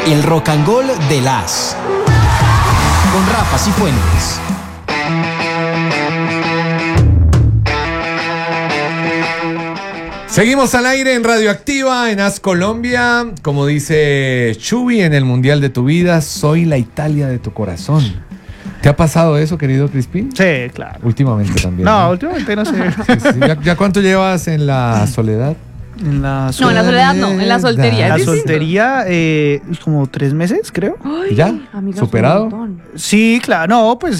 El Rock and Roll de las con Rafa Cifuentes. Seguimos al aire en Radioactiva, en As Colombia. Como dice Chubi en el Mundial de tu vida, soy la Italia de tu corazón. ¿Te ha pasado eso, querido Crispín? Sí, claro. Últimamente también. No, últimamente no sé. Sí. ¿Ya cuánto llevas en la soledad? En la No, en la soledad no, en la soltería. La ¿Es distinto? soltería, como 3 meses, creo. Ay, ¿Ya? amiga, ¿Superado? es un montón. Sí, claro, no, pues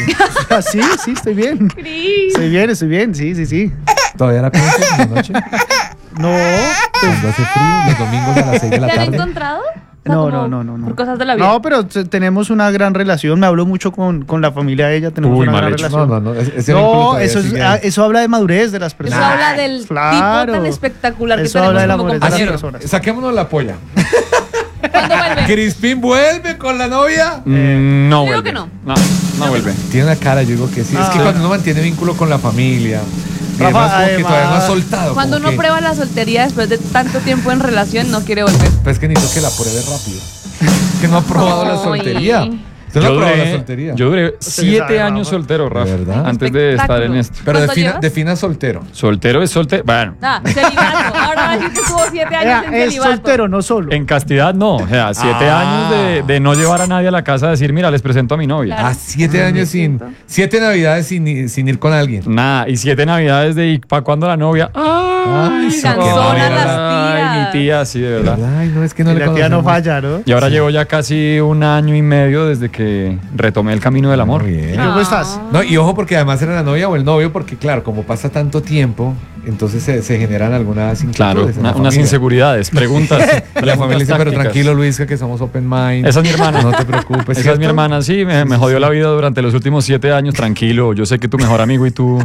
sí, estoy bien. Cris. Estoy bien, sí. ¿Todavía la piensas en la noche? No, Cuando hace frío, los domingos a las 6 de la ¿Te han tarde. encontrado? O sea, no, como no. Por cosas de la vida. No, pero tenemos una gran relación. Me hablo mucho con la familia de ella. Tenemos Uy, una mal gran hecho. relación. No. Ese vínculo No, todavía eso, sigue ahí. eso habla de madurez de las Eso personas. habla del Claro. tipo tan espectacular que Eso habla de la tenemos como madurez de las compañero. personas. Saquémonos la polla. ¿Cuándo vuelve? ¿Crispín vuelve con la novia? No Creo vuelve. que no. No vuelve. Tiene una cara, yo digo que sí. Es que cuando uno mantiene vínculo con la familia, y Rafa, además como que todavía no ha además, soltado. Cuando como uno que, prueba la soltería después de tanto tiempo en relación, no quiere volver. Pues es que necesito que la pruebe rápido. Que no ha probado la Ay. soltería. Usted no ha probado la soltería. Yo duré Usted 7 sabe, años Rafa. soltero, Rafa. ¿De verdad? Antes de estar en esto. Pero ¿Cuánto llevas? defina soltero. Soltero es soltero. Bueno, Celibato. Ahora va a decir que estuvo 7 años en Es celibato. soltero, no solo. en castidad no. O sea, 7 Ah. años de no llevar a nadie a la casa a decir, mira, les presento a mi novia. Claro. 7 años sin. 7 navidades sin ir con alguien. Nada, y 7 navidades de ¿y para cuándo la novia? ¡Ay! Canzonas las Ay, mi tía, sí, de verdad. Ay, no, es que no le la tía no conocemos. falla, ¿no? Y ahora llevo ya casi 1 año y medio desde que retomé el camino del amor. Muy bien. ¿Cómo estás? No, y ojo porque además era la novia o el novio, porque claro, como pasa tanto tiempo, entonces se generan algunas Claro, inquietudes en la unas familia. inseguridades, preguntas. La preguntas familia dice, pero tácticas. tranquilo Luisca, que somos open mind. Esa es mi hermana. No te preocupes. Esa es ¿cierto? mi hermana, sí, me jodió la vida durante los últimos 7 años, tranquilo. Yo sé que tu mejor amigo y tú.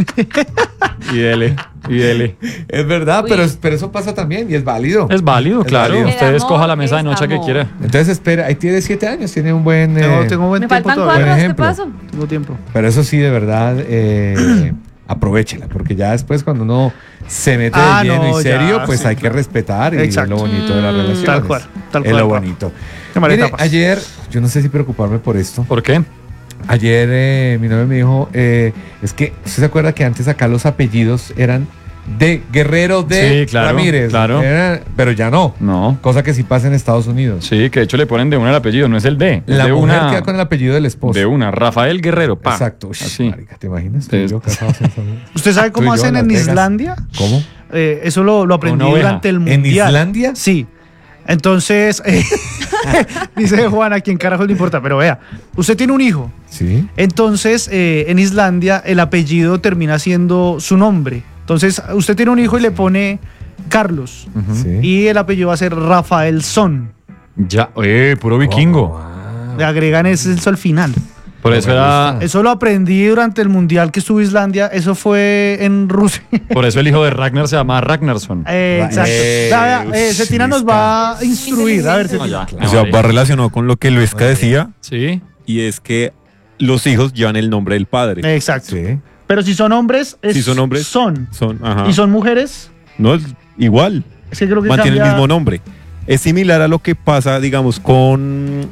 Y dele. Es verdad, Uy. pero eso pasa también y es válido. Es válido, Es claro. válido. Usted El escoja amor la mesa de es noche que amor. quiera. Entonces espera, ahí tiene 7 años, tiene un buen... Tengo buen Me tiempo faltan todavía. 4 a este ejemplo. paso. Tengo tiempo. Pero eso sí, de verdad, aprovéchela, porque ya después cuando uno se mete de lleno no, y serio, ya, pues sí, hay que claro. respetar y Exacto. es lo bonito de las relaciones. Tal cual, Es lo Rafa. bonito. Qué mala Mire, etapa. ayer, yo no sé si preocuparme por esto. ¿Por qué? Ayer mi novia me dijo, es que, ¿usted se acuerda que antes acá los apellidos eran de Guerrero de Sí, claro, Ramírez? claro. Pero ya no. No. Cosa que sí pasa en Estados Unidos. Sí, que de hecho le ponen de una el apellido, no es el D. Es La de mujer una. queda con el apellido del esposo. De una. Rafael Guerrero, pa. Exacto. Uy, Así. marica, ¿te imaginas? Tú y Sí. yo casados en Estados Unidos. ¿Usted sabe Tú cómo y yo hacen en en Las Vegas. Islandia? ¿Cómo? Eso lo aprendí Una oveja. durante el ¿En mundial. Islandia? Sí. Entonces, dice Juan, a quién carajo le importa, pero vea, usted tiene un hijo. Sí. Entonces, en Islandia, el apellido termina siendo su nombre. Entonces, usted tiene un hijo y le pone Carlos. Sí. Y el apellido va a ser Rafaelson. Ya, puro vikingo. Wow. Le agregan ese al final. Por eso me era. gusta. Eso lo aprendí durante el mundial que estuvo Islandia. Eso fue en Rusia. Por eso el hijo de Ragnar se llama Ragnarsson. Exacto. Cetina nos va a instruir. A ver, No, Cetina. ya. O sea, va relacionado con lo que Luisca decía, Sí. y es que los hijos llevan el nombre del padre. Exacto. Sí. Pero si son hombres, Si son hombres, son. ajá. Y son mujeres, No, es igual, es que creo que mantiene cambia. el mismo nombre. Es similar a lo que pasa, digamos, con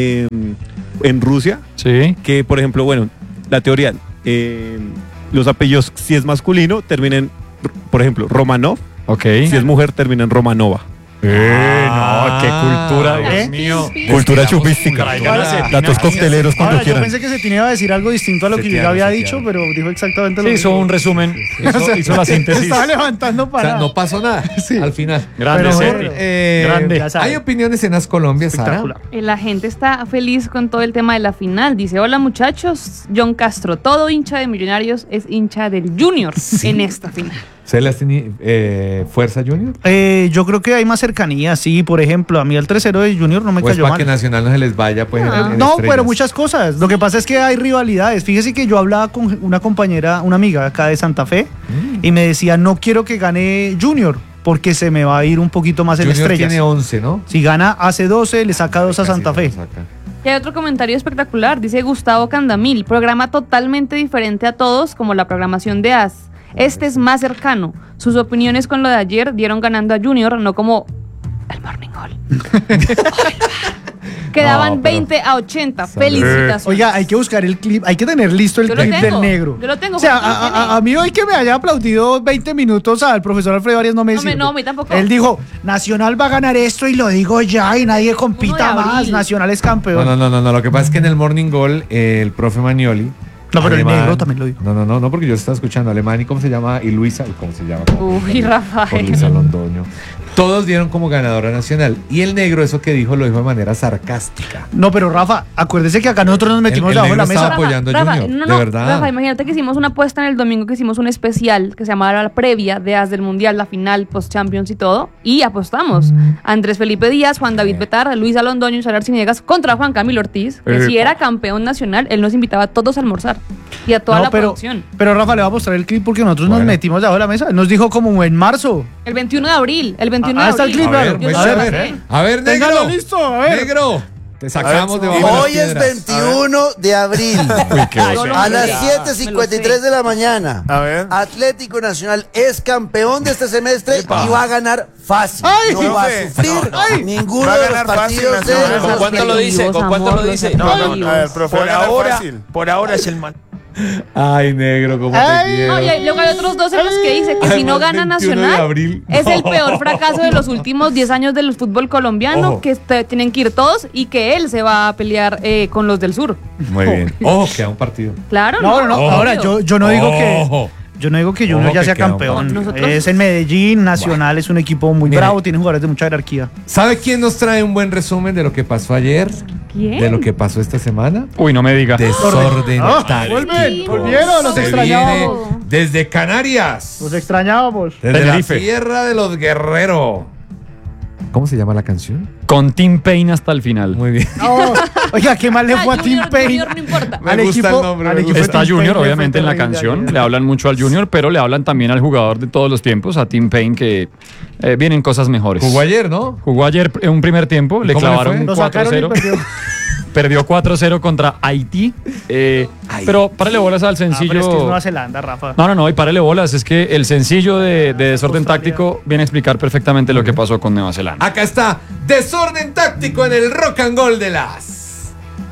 en Rusia, Sí. que por ejemplo, bueno, la teoría, los apellidos, si es masculino, terminan, por ejemplo, Romanov, Ok. si es mujer, terminan Romanova. No, qué cultura, Dios ¿Eh? mío. Cultura chupística. Traigan a Cetina. Datos cocteleros cuando Ahora, yo quieran. pensé que Cetina iba a decir algo distinto a lo que yo Cetina, ya había Cetina. dicho, pero dijo exactamente lo Sí, mismo. hizo un resumen. Hizo la Se síntesis. estaba levantando O para. sea, no pasó nada al final. Grande, Pero Ceti. bueno, Grande. ya sabe. Hay opiniones en As Colombia, Sara. Espectacular. La gente está feliz con todo el tema de la final. Dice, hola muchachos, John Castro, todo hincha de Millonarios es hincha del Junior en esta final. ¿Se las tiene Fuerza Junior? Yo creo que hay más cercanía, sí. Por ejemplo, a mí el 3-0 de Junior no me Pues cayó para mal. que Nacional no se les vaya, pues. en No, estrellas. pero muchas cosas. Lo que pasa es que hay rivalidades. Fíjese que yo hablaba con una compañera, una amiga acá de Santa Fe, y me decía, no quiero que gane Junior, porque se me va a ir un poquito más en Junior estrellas. tiene 11, ¿no? Si gana hace 12, le saca 2 a Santa Fe. Casi se lo saca. Y hay otro comentario espectacular, dice Gustavo Candamil, programa totalmente diferente a todos, como la programación de Este es más cercano. Sus opiniones con lo de ayer dieron ganando a Junior, no como El Morning Gol. Quedaban No, pero- 20-80. Salud. Felicitaciones. Oiga, hay que buscar el clip, hay que tener listo el Yo lo clip tengo, del negro. yo lo tengo, O sea, Juan, ¿quién tiene? a mí hoy que me haya aplaudido 20 minutos al profesor Alfredo Arias no me sirve. No, a mí tampoco. Él dijo, Nacional va a ganar esto y lo digo ya y nadie compita 1 de más. abril. Nacional es campeón. No. Lo que pasa es que en el Morning Goal, el profe Manioli. No, pero el negro también lo dijo. No, porque yo estaba escuchando alemán y cómo se llama, y Luisa, ¿cómo se llama? Uy, Por Rafael. Luisa Londoño. Todos dieron como ganadora nacional. Y el negro, eso que dijo, lo dijo de manera sarcástica. No, pero Rafa, acuérdese que acá nosotros nos metimos el debajo de la negro mesa. estaba apoyando a Junior, de verdad. Rafa, imagínate que hicimos una apuesta en el domingo, que hicimos un especial que se llamaba la previa de As del Mundial, la final, post-Champions y todo, y apostamos. Andrés Felipe Díaz, Juan David Betar, Luisa Londoño y Sara Arciniegas contra Juan Camilo Ortiz, que si era campeón nacional, él nos invitaba a todos a almorzar y a toda No, la pero, producción. pero Rafa le va a mostrar el clip porque nosotros nos Bueno. metimos debajo de la mesa. Él nos dijo como en marzo. El 21 de abril, el 21 Ah, de está el abril. clip, claro. Yo Pues, sí a lo ver, sé. a ver, negro. Téngalo listo, a ver. Negro, te sacamos de bajo Hoy es 21 de abril. Yo lo A sé. las Me lo 7:53 sé. de la mañana. A ver. Atlético Nacional es campeón de este semestre y va a ganar fácil. Ay, no va a profe. sufrir ninguno Va a de los ganar fácil partidos de Nacional. los ¿Con cuánto lo dice? ¿Con cuánto lo dice? No, a ver, profe, Por va a ganar ahora, fácil. por ahora es el man. Ay, negro, cómo Ay, te quiero. No, y luego hay otros dos en los que dice que si no Además, gana 21 de Nacional abril. es el peor fracaso de los últimos 10 años del fútbol colombiano, Ojo. que tienen que ir todos y que él se va a pelear con los del sur. Muy bien. Ojo, queda un partido. Claro, No. Ojo. Ahora yo no digo que. Ojo. Yo no digo que Junior Ojo ya que sea queda un campeón. partido. Nosotros- Es en Medellín, Nacional es un equipo muy Mire. bravo, tiene jugadores de mucha jerarquía. ¿Sabe quién nos trae un buen resumen de lo que pasó ayer? ¿Quién? De lo que pasó esta semana. Uy, no me diga. Desorden Ah, táctico. volvieron, los Se extrañábamos. viene desde Canarias. Los extrañábamos. Desde Tenerife. la tierra de los guerreros. ¿Cómo se llama la canción? Con Tim Payne hasta el final. Muy bien. No, oiga, qué mal le fue a Tim Payne. Junior no importa. Me gusta el nombre, me gusta. Está de Tim Junior, Payne, obviamente, en fue la terrible canción. ayer. Le hablan mucho al Junior, pero le hablan también al jugador de todos los tiempos, a Tim Payne, que vienen cosas mejores. Jugó ayer, ¿no? Jugó ayer en un primer tiempo, le cómo le clavaron fue? un Lo sacaron y 4-0. perdió. Perdió 4-0 contra Haití. Pero párale bolas al sencillo. Pero es que es Nueva Zelanda, Rafa. No, y párale bolas. Es que el sencillo de desorden Australia. táctico viene a explicar perfectamente lo que pasó con Nueva Zelanda. Acá está Desorden táctico en el Rock and Roll de las